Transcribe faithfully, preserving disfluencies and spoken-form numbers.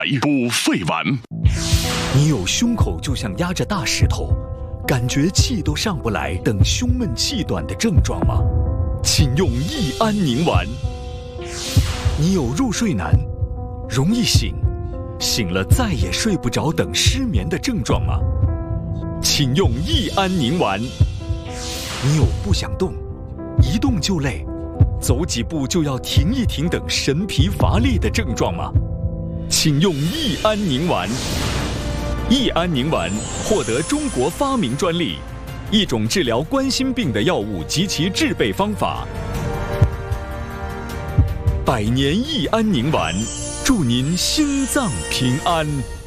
补肺丸。 你有胸口就像压着大石头，感觉气都上不来等胸闷气短的症状吗？请用益安宁丸。你有入睡难、容易醒、醒了再也睡不着等失眠的症状吗？请用益安宁丸。你有不想动、一动就累、走几步就要停一停等神疲乏力的症状吗？请用益安宁丸。益安宁丸获得中国发明专利，一种治疗冠心病的药物及其制备方法。百年益安宁丸，祝您心脏平安。